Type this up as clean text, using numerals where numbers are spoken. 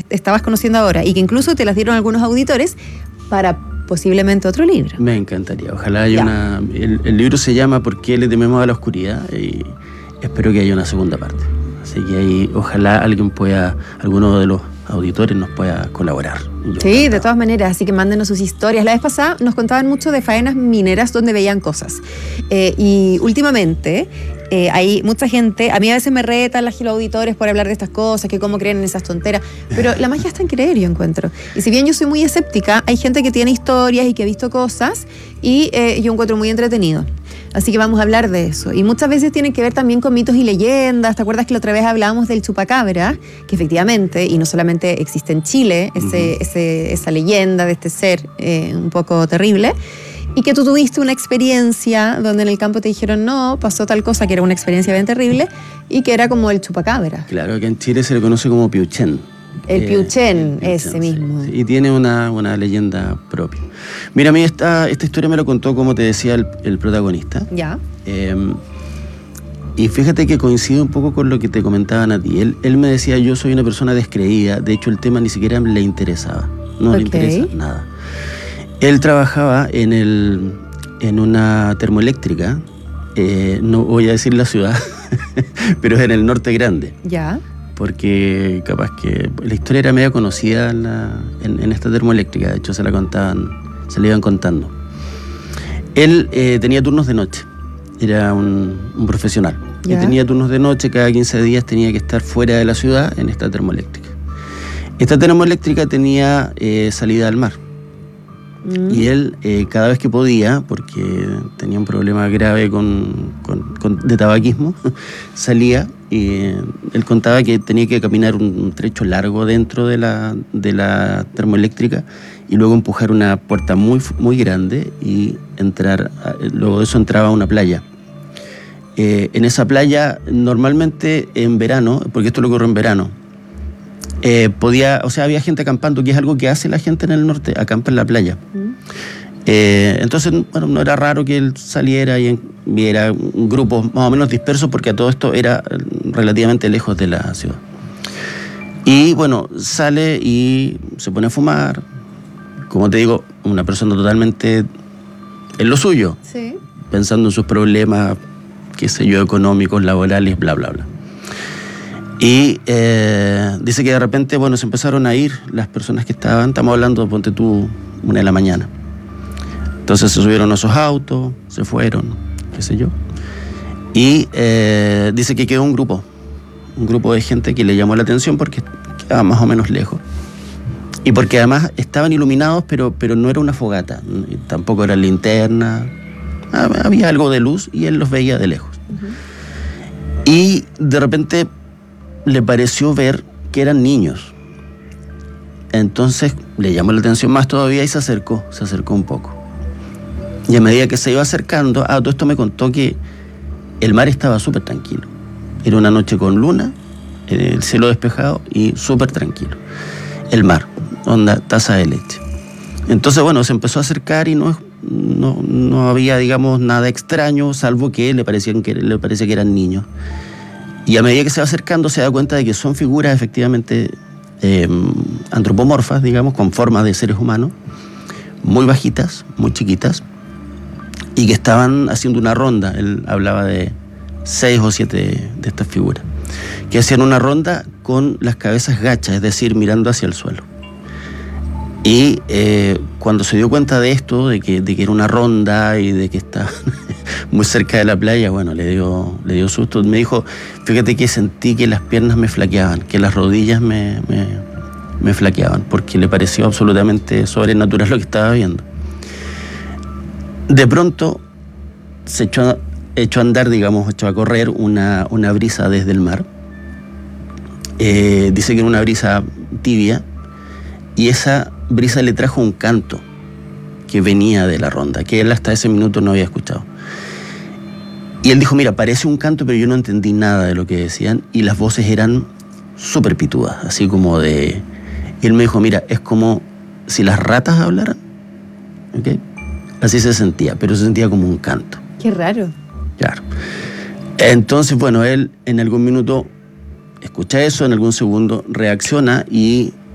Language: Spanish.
estabas conociendo ahora y que incluso te las dieron algunos auditores para posiblemente otro libro. Me encantaría. Ojalá haya el libro se llama ¿Por qué le tememos a la oscuridad? Y espero que haya una segunda parte. Así que ahí ojalá alguno de los auditores nos pueda colaborar. Sí, de todas maneras, así que mándenos sus historias. La vez pasada nos contaban mucho de faenas mineras donde veían cosas. Y últimamente hay mucha gente, a mí a veces me retan los auditores por hablar de estas cosas, que cómo creen en esas tonteras, pero la magia está en creer, yo encuentro. Y si bien yo soy muy escéptica, hay gente que tiene historias y que ha visto cosas y yo encuentro muy entretenido. Así que vamos a hablar de eso. Y muchas veces tienen que ver también con mitos y leyendas. ¿Te acuerdas que la otra vez hablábamos del chupacabra? Que efectivamente, y no solamente existe en Chile, esa leyenda de este ser un poco terrible, y que tú tuviste una experiencia donde en el campo te dijeron no, pasó tal cosa que era una experiencia bien terrible y que era como el chupacabra. Claro, que en Chile se le conoce como Piuchén. El Piuchén, ese mismo. Sí, y tiene una leyenda propia. Mira, a mí esta historia me lo contó, como te decía, el protagonista. Ya. Y fíjate que coincide un poco con lo que te comentaban a ti. Él me decía, yo soy una persona descreída, de hecho el tema ni siquiera le interesaba. No le interesa nada. Él trabajaba en una termoeléctrica, no voy a decir la ciudad, pero es en el Norte Grande. Ya. Porque capaz que la historia era medio conocida en esta termoeléctrica, de hecho se le iban contando. Él tenía turnos de noche, era un profesional. Y tenía turnos de noche, cada 15 días tenía que estar fuera de la ciudad en esta termoeléctrica. Esta termoeléctrica tenía salida al mar. Y él, cada vez que podía, porque tenía un problema grave de tabaquismo, salía y él contaba que tenía que caminar un trecho largo dentro de la termoeléctrica y luego empujar una puerta muy, muy grande y entrar. Luego de eso entraba a una playa. En esa playa, normalmente en verano, porque esto lo ocurre en verano, había gente acampando, que es algo que hace la gente en el norte, acampa en la playa. Entonces, bueno, no era raro que él saliera y viera grupos más o menos dispersos, porque a todo esto era relativamente lejos de la ciudad. Y bueno, sale y se pone a fumar. Como te digo, una persona totalmente en lo suyo, pensando en sus problemas, qué sé yo, económicos, laborales, bla, bla, bla. Y dice que de repente, bueno, se empezaron a ir las personas que estamos hablando, ponte tú, 1 de la mañana. Entonces se subieron a esos autos, se fueron, qué sé yo. Y dice que quedó un grupo de gente que le llamó la atención porque quedaba más o menos lejos. Y porque además estaban iluminados, pero no era una fogata, tampoco era linterna, había algo de luz y él los veía de lejos. Y de repente le pareció ver que eran niños. Entonces le llamó la atención más todavía y se acercó un poco. Y a medida que se iba acercando, todo esto me contó que el mar estaba súper tranquilo. Era una noche con luna, el cielo despejado y súper tranquilo. El mar, onda taza de leche. Entonces, bueno, se empezó a acercar y no había, digamos, nada extraño, salvo que le parecía que eran niños. Y a medida que se va acercando se da cuenta de que son figuras efectivamente antropomorfas, digamos, con forma de seres humanos, muy bajitas, muy chiquitas, y que estaban haciendo una ronda. Él hablaba de 6 o 7 de estas figuras, que hacían una ronda con las cabezas gachas, es decir, mirando hacia el suelo. Y cuando se dio cuenta de esto, de que era una ronda y de que estaba muy cerca de la playa, bueno, le dio susto. Me dijo, fíjate que sentí que las piernas me flaqueaban, que las rodillas me flaqueaban, porque le pareció absolutamente sobrenatural lo que estaba viendo. De pronto se echó a andar, digamos, echó a correr una brisa desde el mar. Dice que era una brisa tibia, y esa brisa le trajo un canto que venía de la ronda, que él hasta ese minuto no había escuchado. Y él dijo, mira, parece un canto, pero yo no entendí nada de lo que decían, y las voces eran súper pitudas, así como de... Y él me dijo, mira, es como si las ratas hablaran, ¿ok? Así se sentía, pero se sentía como un canto. Qué raro. Claro. Entonces, bueno, él en algún minuto escucha eso, en algún segundo reacciona y